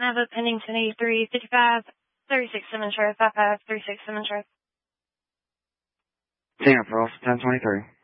Nava pending 1083, 55, 36 Simmons Road, 55, 36 Simmons Road. Singapore, 1023.